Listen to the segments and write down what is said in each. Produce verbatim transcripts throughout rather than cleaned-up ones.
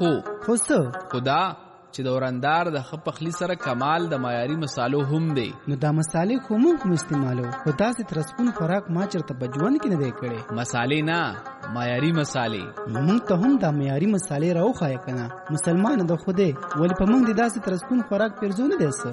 خو خو څه خدا چې د ورندار د ښه پخلي سره کمال د معیاري مسالو هم دی. نو دا مسالې خو موږ هم استعمالو، خو داسې ترسپون خوراک ما چېرته په ژوند کې نه دی کړی. مسالې نه، معیاري مسالې. موږ ته هم دا معیاري مسالې راوښایه که نه. مسلمانه د خدای ولې په موږ د داسې ترسپون خوراک پېرزو نه دی څه؟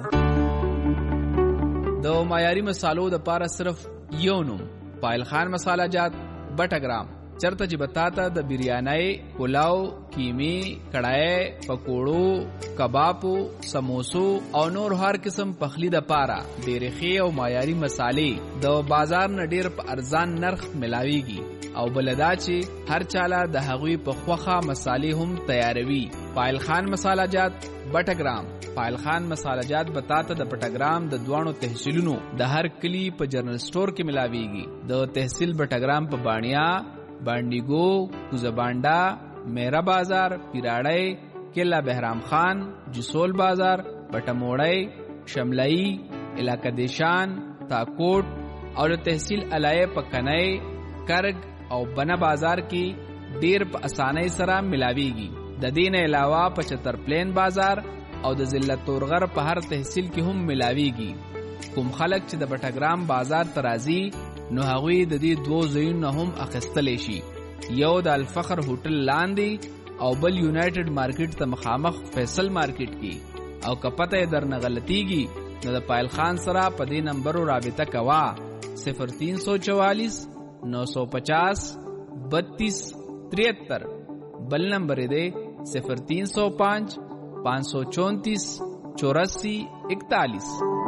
د معیاري مسالو دپاره صرف یو نوم، پایل خان مساله جات بټګرام. چرته چې بتاته د بریانۍ، پلاو، کیمی، کڑای، پکوړو، کبابو، سموسو او نور هر قسم پخلی د پاره ډېرې ښې او معیاري مسالې د بازار نه ډېر په ارزان نرخ ملاویږي او بلدا چې هر چاله د هغوی په خوخه مسالې هم تیاروي. پایل خان مساله جات بټګرام. پایل خان مساله جات بتاته د بټګرام د دوانو تحصیلونو د هر کلی په جنرل سٹور کې ملاویږي. د تحصیل بټګرام په بانیا، بانډیګو، کوزبانډا، میرا بازار، پیراړی، کلا بهرام خان، جسول بازار، بټموړی، شملئی، علاقه دیشان، تاکوټ او د تحصیل علایه په کنای، کرګ او بنا بازار کې ډیر په اسانۍ سره ملاویږي. د دین علاوه په چتر پلین بازار او د ضلع تورغر په هر تحصیل کې هم ملاویږي. کوم خلک چې د بټګرام بازار ترازی نو هغوی د دې دوو ځایونو هم اخیستلی شي، یو د الفخر هوټل لاندې او بل یونایټډ مارکیټ ته مخامخ فیصل مارکیټ کې. او که پته یې درنه غلطیږي نو د پایل خان سره په دې نمبرو رابطه کوه: صفر تین سو چوالیس نو سو پچاس بتیس تریہتر. بل نمبر دے صفر تین سو پانچ پانچ سو چونتیس چوراسی اکتالیس.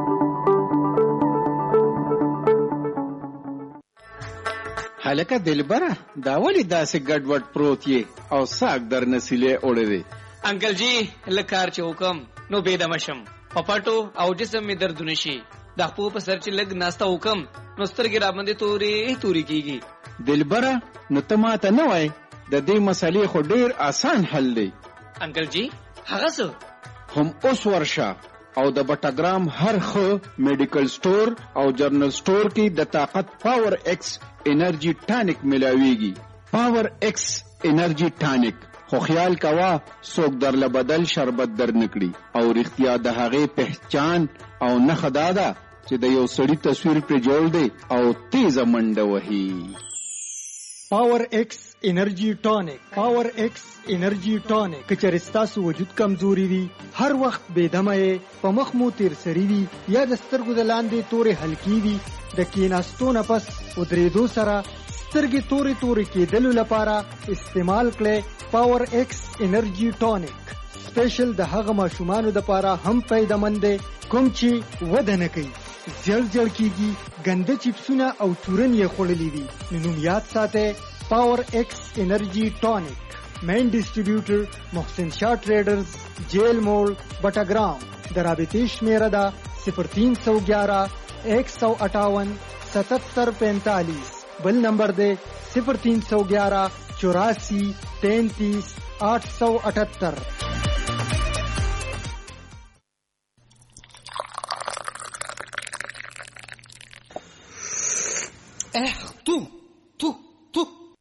هلکه دلبره دا ولې داسې ګډوډ پروت یې او ساک در نسیلې اوړې دی؟ انکل جی لکار چې حکم نو بېدمه شم، په پټو او جسم مې دردونه شي. د خپو په سر چې لږ ناسته حکم نو سترګې راباندې تورې تورې کېږي. دلبره نو ته ماته نه وایې د دې مسلې خو ډېر آسان حل دی. انکل جی هغه څه؟ هم اوس ورشه او د بټګرام هر ښه میډیکل سٹور او جرنل سٹور کې د طاقت پاور ایکس انرجی ټانک ملاویږي. پاور ایکس انرجی ټانک خو خیال کوا څوک درله بدل شربت در نکړي او رښتیا د هغې پہچان او نښه دا ده چې د یو سړي تصویر پرې جوړ دی او تیزه منډه وهي. پاور ایکس انرجی ټانک. پاور ایکس انرجی ټانک که چېرې ستاسو وجود کمزوري وي، هر وخت بېدمه یې، په مخ مو تیر سري وي یا د سترګو د لاندې تورې حلقې وي، د کېناستو نه پس ودرېدو سره سترګې تورې تورې کېدلو لپاره استعمال کړئ پاور ایکس انرجی ټانک. سپیشل د هغه ماشومانو دپاره هم فایدهمند دی کوم چې وده نه کوي، زیړ زیړ کېږي، ګنده چپسونه او چورن یې خوړلي دي. نو نوم یاد ساتئ پاور ایکس انرجی ټانک. مین ډسټریبیوټر محسن شاه ټریډرز، جیل موړ، بټګرام. د رابطې شمیره ده صفر تین سو گیارہ ایک سو اٹھاون ستتر پینتالیس. بل نمبر دے صفر تین سو گیارہ چوراسی تینتیس آٹھ سو اٹھتر. تو تو تو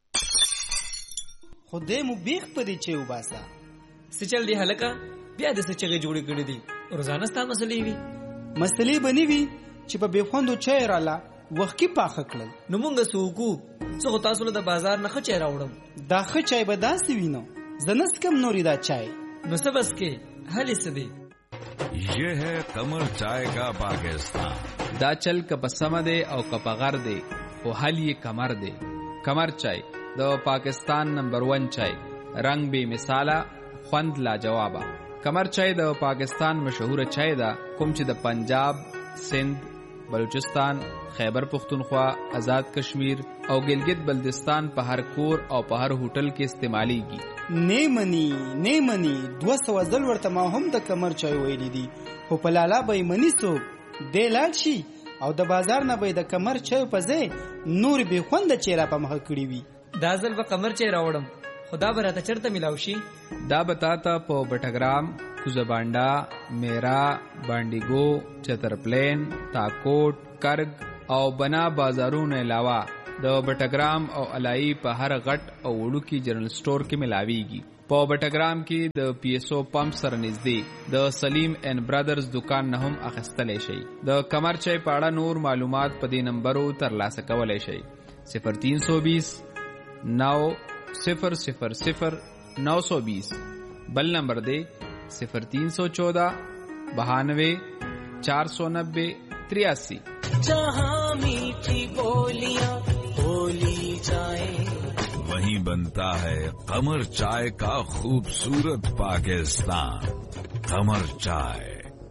خدای مو بیخ پدې چې وباسا. څه چل دی هلکه؟ بیا د څه چغې جوړې کړې دي؟ روزانه ستا مسلې وي؟ مسلې به نه وي چې په بې خوندو چای راله وخت کې پاخه کړل. نو مونږ څه وکړو؟ څه خو تاسو له د بازار نه ښه چای راوړم. دا ښه چای به داسې وي نو زه نه څکم نورې دا چای. نو څه بس کې حل یې څه دی؟ یہ ہے قمر چائے کا پاکستان. دا چل که په سمه دی او که په غر دی خو حل یې کمر دی. کمر چای د پاکستان نمبر ون چای، رنگ بے مثاله، خوند لاجوابه. کمر چای د پاکستان مشهوره چای ده کوم چې د پنجاب، سندھ، بلوچستان، خیبر پختونخوا، آزاد کشمیر او ګلګت بلتستان په هر کور او په هر هوټل کې استعمالیږي. نه مني نه مني دوه سوه ځل ورته ما هم د کمر چای ویلی دي، خو په لالا به یې مني څوک. دی لاړ شي او د بازار نه به یې د کمر چای په ځای نور بې خونده چای را په مخه کړي وي. دا ځل به کمر چای راوړم، خو دا به راته چېرته میلاو شي؟ دا به تاته په بټګرام، کوزبانډا، میرا، بانډیګو، چترپلین، تاکوټ، کرګ او بنا بازارونو علاوه د بټګرام او علایي په هر غټ او وړوکي جنرل سٹور کې ملاویږي. په بټګرام کې د پی ایس او پمپ سره نږدې د سلیم اینڈ برادرز دکان نه هم اخیستلی شئ. د کمر چای په اړه نور معلومات په دې نمبرو ترلاسه کولی شئ. صفر تین سو بیس نو صفر صفر صفر نو سو بیس. بل نمبر دے صفر تین سو چودہ بہانوے چار سو نبے تریاسی. جہاں میٹھی بولیاں بولی جائیں वहीं बनता है कमर चाय का खूबसूरत पाकिस्तान. कमर चाय.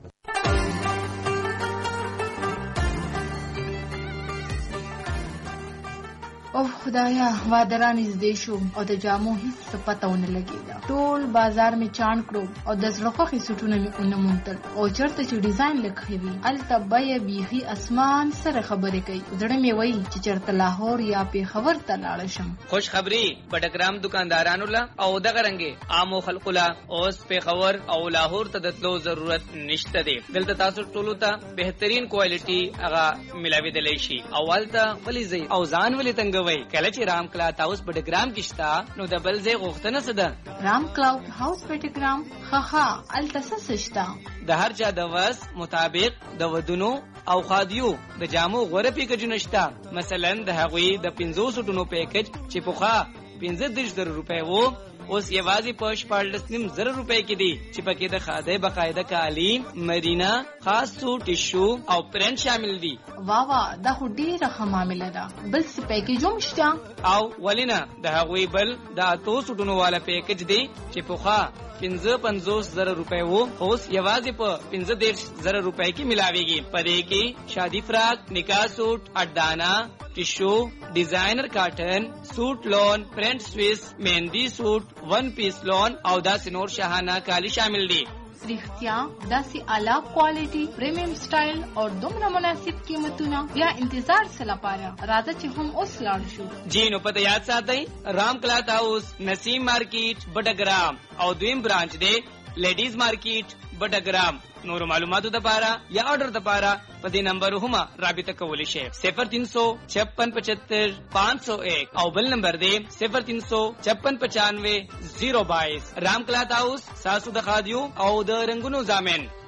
او خدایا وادران نږدې شو او د جامو هیڅ پته ونه لګېده. ټول بازار می چاڼ کړو او د زړه خوښې سوټونه مې ونه موندل او چېرته چې ډیزاین لږ وي هلته بیه بیخي اسمان سره خبرې کوي. زړه مې وایي چې چېرته لاهور یا پېښور ته لاړه شم. خوش خبری بټګرام دکاندارانو له او دغه رنګې عامو خلکو له اوس پېښور او لاهور ته د تلو ضرورت نشته دی. دلته تاسو ټولو ته بهترین کوالټي هغه ملاوېدلی شي او هلته ولې ځئ او ځان ولې تنګ وای کله چې رام کلاوډ هاوس بټګرام کې شته نو د بل ځای غوښتنه څه ده؟ رام کلاوډ هاوس بټګرام خخا الته څه شته؟ د هر چا د وس مطابق د ودونو او خادیو د جامو غوره پیکجونه شته. مثلا د هغوی د پنځو سوټونو پیکج چې پخوا پنځه دېرش زره روپۍ وو اوس یوازې په شپاړلس نیم زره روپۍ کې دي چې پکې د خادۍ باقاعده کالي مرینا خاص سوټ ټیشو او پرنټ شامل دي. واه واه دا خو ډېره ښه معامله ده. بل څه پیکج هم شته؟ او ولې نه د هغوی بل د اتو سوټونو والا پیکج دی چې پخوا پنځه پنځوس زره روپۍ وو اوس یوازې په پنځه دېرش زره روپۍ کې ملاویږي. په دې کې شادي فراق، نکاح سوټ، اډانا، ټیشو، ډیزاینر کاټن، سوټ لون، پرنٹ سویس، مهندی سوټ، ون پیس لون او داسې نور شاهانه کالی شامل دي. رښتیا داسې اعلی کوالټي پریمیم سټایل او دومره مناسب قیمتونه بیا انتظار څه لپاره؟ راځه چې هم اوس لاړ شو. جی نو پته یاد ساتئ رام کلاوډ هاوس نسیم مارکیټ بټګرام او دویم برانچ دی لیډیز مارکیټ بټګرام. نور معلوماتو د پاره یا آرډر د پاره په دې نمبر هم رابطه کولی شئ. صفر تین سو چھپن پچہتر پانچ سو ایک او بل نمبر دی صفر تین سو چھپن پچانوے زیرو بائیس. رام کلاوډ هاوس ساسو د خادیو او د رنگونو زامن